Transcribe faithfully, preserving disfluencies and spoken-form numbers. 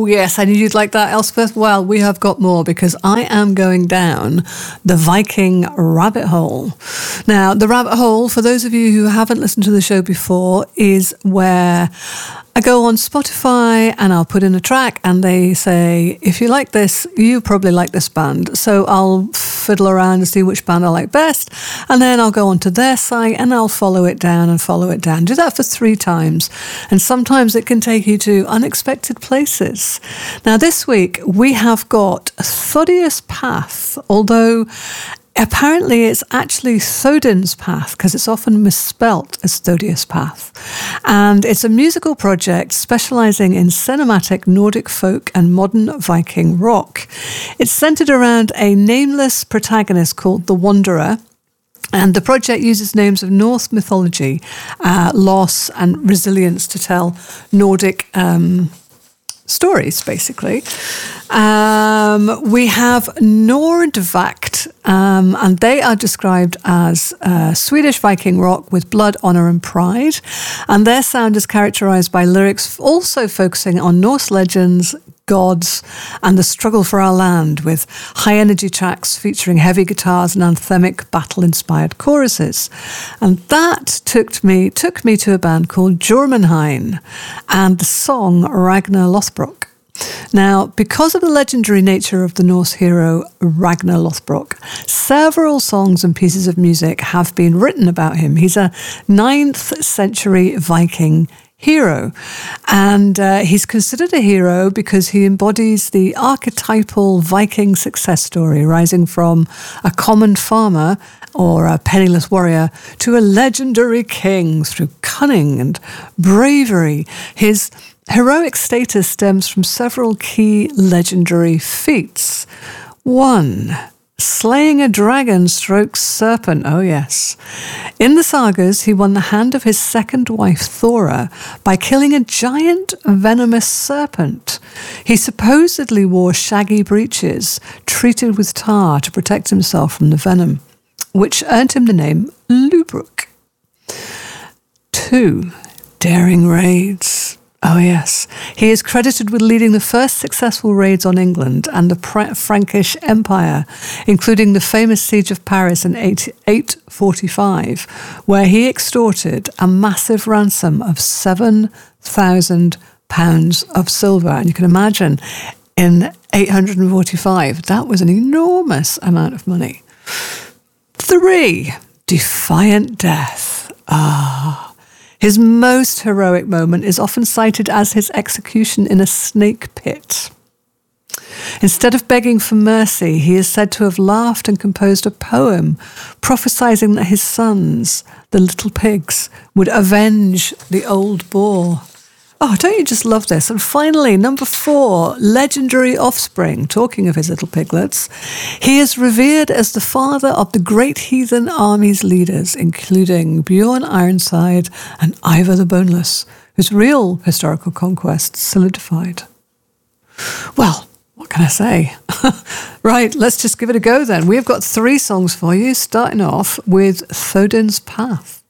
Oh, yes, I knew you'd like that, Elspeth. Well, we have got more because I am going down the Viking rabbit hole. Now, the rabbit hole, for those of you who haven't listened to the show before, is where I go on Spotify and I'll put in a track and they say, if you like this, you probably like this band. So I'll fiddle around and see which band I like best. And then I'll go onto their site and I'll follow it down and follow it down. Do that for three times. And sometimes it can take you to unexpected places. Now, this week we have got Thaddeus Path, although apparently it's actually Thodin's Path because it's often misspelt as Thaddeus Path. And it's a musical project specialising in cinematic Nordic folk and modern Viking rock. It's centred around a nameless protagonist called the Wanderer. And the project uses names of Norse mythology, uh, loss and resilience to tell Nordic um stories, basically. Um, we have Nordvakt, um, and they are described as uh, Swedish Viking rock with blood, honour and pride. And their sound is characterised by lyrics also focusing on Norse legends, gods, and the struggle for our land, with high-energy tracks featuring heavy guitars and anthemic battle-inspired choruses. And that took me took me to a band called Jormunheim and the song Ragnar Lothbrok. Now, because of the legendary nature of the Norse hero Ragnar Lothbrok, several songs and pieces of music have been written about him. He's a ninth century Viking hero. And uh, he's considered a hero because he embodies the archetypal Viking success story, rising from a common farmer or a penniless warrior to a legendary king through cunning and bravery. His heroic status stems from several key legendary feats. One, slaying a dragon stroke serpent. Oh, yes. In the sagas, he won the hand of his second wife, Thora, by killing a giant venomous serpent. He supposedly wore shaggy breeches, treated with tar to protect himself from the venom, which earned him the name Lubruk. Two, daring raids. Oh, yes. He is credited with leading the first successful raids on England and the Pr- Frankish Empire, including the famous Siege of Paris in eight forty-five, where he extorted a massive ransom of seven thousand pounds of silver. And you can imagine, in eight forty-five, that was an enormous amount of money. Three, defiant death. Ah. His most heroic moment is often cited as his execution in a snake pit. Instead of begging for mercy, he is said to have laughed and composed a poem prophesying that his sons, the little pigs, would avenge the old boar. Oh, don't you just love this? And finally, number four, legendary offspring. Talking of his little piglets, he is revered as the father of the great heathen army's leaders, including Bjorn Ironside and Ivar the Boneless, whose real historical conquests solidified. Well, what can I say? Right, let's just give it a go then. We've got three songs for you, starting off with Thodin's Path.